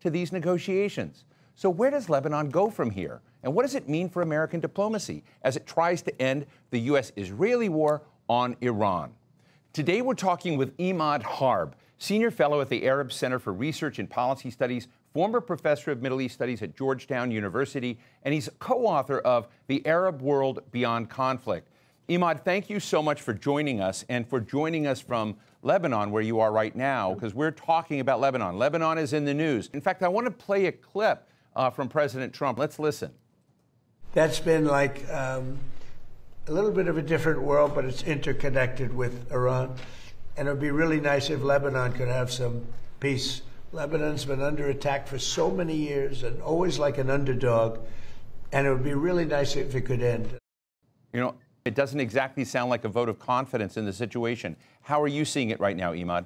to these negotiations. So where does Lebanon go from here? And what does it mean for American diplomacy as it tries to end the U.S.-Israeli war on Iran? Today we're talking with Emad Harb, Senior Fellow at the Arab Center for Research and Policy Studies, former Professor of Middle East Studies at Georgetown University, and he's co-author of The Arab World Beyond Conflict. Emad, thank you so much for joining us and for joining us from Lebanon, where you are right now, because we're talking about Lebanon. Lebanon is in the news. In fact, I want to play a clip from President Trump. Let's listen. That's been like a little bit of a different world, but it's interconnected with Iran. And it would be really nice if Lebanon could have some peace. Lebanon's been under attack for so many years and always like an underdog. And it would be really nice if it could end. You know, it doesn't exactly sound like a vote of confidence in the situation. How are you seeing it right now, Emad?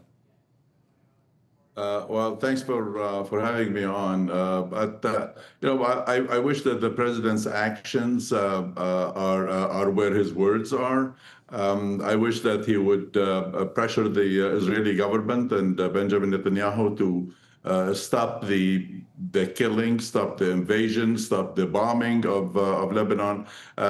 Well, thanks for having me on. I wish that the president's actions are where his words are. I wish that he would pressure the Israeli government and Benjamin Netanyahu to stop the killing, stop the invasion, stop the bombing of Lebanon.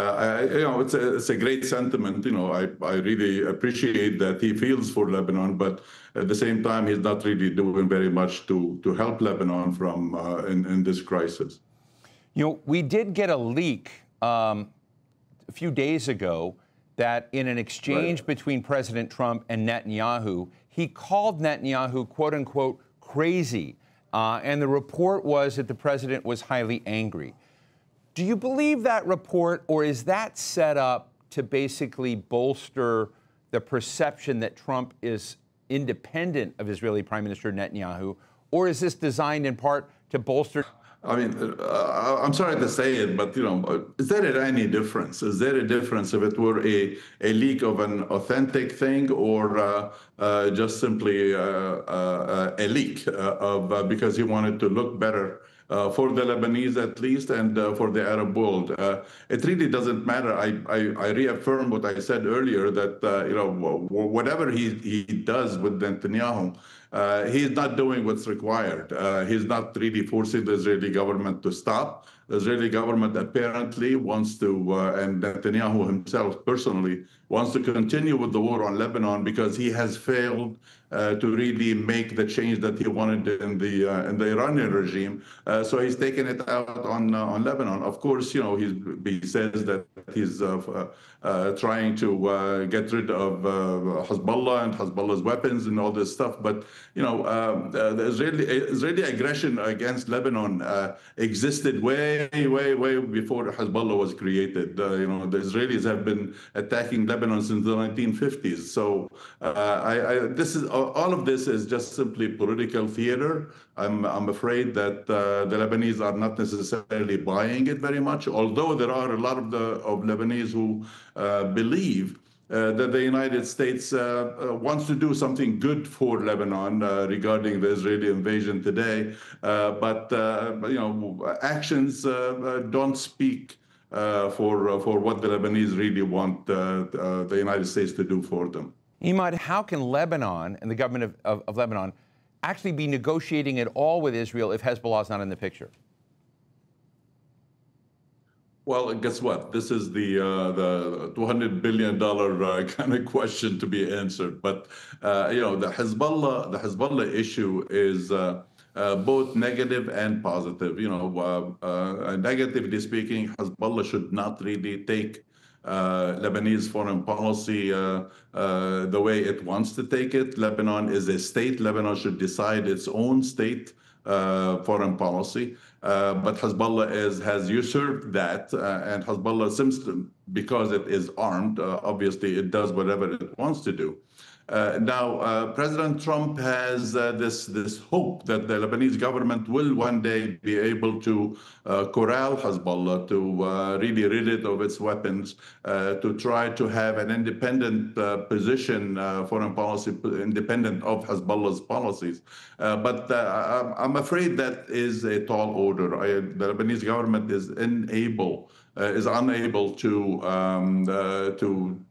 It's a great sentiment. I really appreciate that he feels for Lebanon, but at the same time, he's not really doing very much to help Lebanon from in this crisis. You know, we did get a leak a few days ago that in an exchange between President Trump and Netanyahu, he called Netanyahu, quote unquote, crazy. And the report was that the president was highly angry. Do you believe that report, or is that set up to basically bolster the perception that Trump is independent of Israeli Prime Minister Netanyahu, or is this designed in part to bolster? I mean, I'm sorry to say it, but, is there any difference? Is there a difference if it were a leak of an authentic thing or just simply a leak because he wanted to look better for the Lebanese at least and for the Arab world? It really doesn't matter. I reaffirm what I said earlier that, whatever he does with Netanyahu, he's not doing what's required. He's not really forcing the Israeli government to stop. The Israeli government apparently wants to, and Netanyahu himself personally, wants to continue with the war on Lebanon because he has failed to really make the change that he wanted in the Iranian regime. So he's taken it out on Lebanon. Of course, he says that he's trying to get rid of Hezbollah and Hezbollah's weapons and all this stuff. But the Israeli aggression against Lebanon existed way before Hezbollah was created. The Israelis have been attacking Lebanon since the 1950s. So all of this is just simply political theater. I'm afraid that the Lebanese are not necessarily buying it very much, although there are a lot of Lebanese who believe that the United States wants to do something good for Lebanon regarding the Israeli invasion today. But actions don't speak for what the Lebanese really want the United States to do for them. Emad, how can Lebanon and the government of Lebanon actually be negotiating at all with Israel if Hezbollah is not in the picture? Well, guess what? This is the $200 billion kind of question to be answered. But the Hezbollah issue is both negative and positive. Negatively speaking, Hezbollah should not really take Lebanese foreign policy the way it wants to take it. Lebanon is a state. Lebanon should decide its own state foreign policy. But Hezbollah has usurped that, and Hezbollah seems to, because it is armed, obviously it does whatever it wants to do. Now, President Trump has this hope that the Lebanese government will one day be able to corral Hezbollah, to really rid it of its weapons, to try to have an independent position, foreign policy, independent of Hezbollah's policies. But I'm afraid that is a tall order. The Lebanese government is unable to